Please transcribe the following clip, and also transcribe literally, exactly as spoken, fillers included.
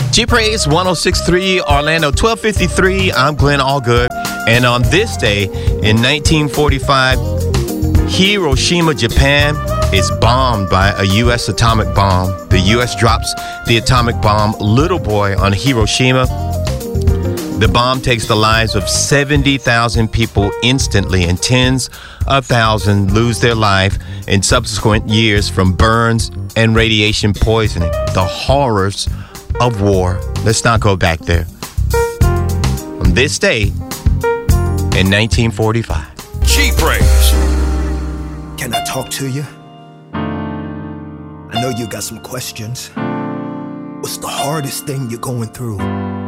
G-Praise one oh six point three, Orlando twelve fifty-three. I'm Glenn Allgood. And on this day in nineteen forty-five, Hiroshima, Japan is bombed by a U S atomic bomb. The U S drops the atomic bomb Little Boy on Hiroshima. The bomb takes the lives of seventy thousand people instantly, and tens of thousands lose their life in subsequent years from burns and radiation poisoning. The horrors of war. Let's not go back there. On this day in nineteen forty-five. G-Praise. Can I talk to you? I know you got some questions. What's the hardest thing you're going through?